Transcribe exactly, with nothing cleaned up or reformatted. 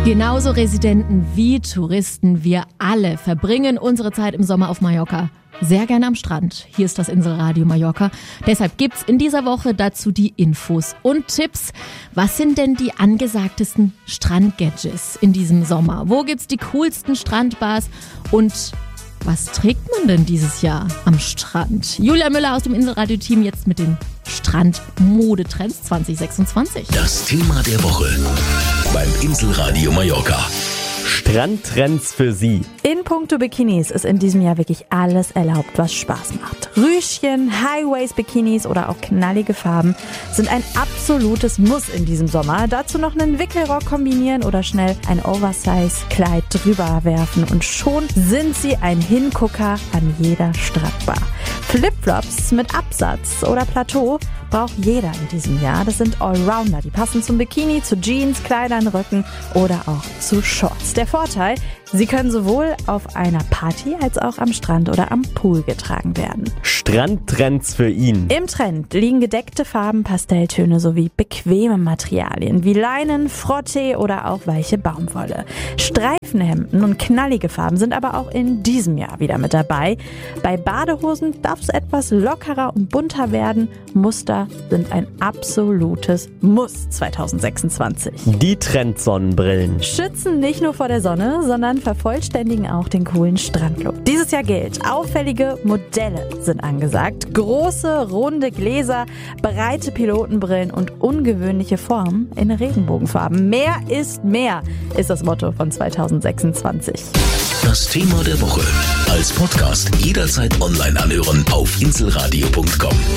Genauso Residenten wie Touristen, wir alle verbringen unsere Zeit im Sommer auf Mallorca sehr gerne am Strand. Hier ist das Inselradio Mallorca. Deshalb gibt's in dieser Woche dazu die Infos und Tipps. Was sind denn die angesagtesten Strandgadgets in diesem Sommer? Wo gibt's die coolsten Strandbars? Und was trägt man denn dieses Jahr am Strand? Julia Müller aus dem Inselradio-Team jetzt mit den Strandmodetrends zwanzig sechsundzwanzig. Das Thema der Woche beim Inselradio Mallorca. Strandtrends für Sie. In puncto Bikinis ist in diesem Jahr wirklich alles erlaubt, was Spaß macht. Rüschchen, High-Waist-Bikinis oder auch knallige Farben sind ein absolutes Muss in diesem Sommer. Dazu noch einen Wickelrock kombinieren oder schnell ein Oversize-Kleid drüber werfen und schon sind Sie ein Hingucker an jeder Strandbar. Flipflops mit Absatz oder Plateau braucht jeder in diesem Jahr. Das sind Allrounder, die passen zum Bikini, zu Jeans, Kleidern, Röcken oder auch zu Shorts. Der Vorteil, sie können sowohl auf einer Party als auch am Strand oder am Pool getragen werden. Strandtrends für ihn. Im Trend liegen gedeckte Farben, Pastelltöne sowie bequeme Materialien wie Leinen, Frotté oder auch weiche Baumwolle. Streifenhemden und knallige Farben sind aber auch in diesem Jahr wieder mit dabei. Bei Badehosen darf es etwas lockerer und bunter werden. Muster sind ein absolutes Muss zwanzig sechsundzwanzig. Die Trendsonnenbrillen Schützen nicht nur vor der Sonne, sondern vervollständigen auch den coolen Strandlook. Dieses Jahr gilt, auffällige Modelle sind angesagt. Große, runde Gläser, breite Pilotenbrillen und ungewöhnliche Formen in Regenbogenfarben. Mehr ist mehr, ist das Motto von zwanzig sechsundzwanzig. Das Thema der Woche als Podcast jederzeit online anhören auf inselradio punkt com.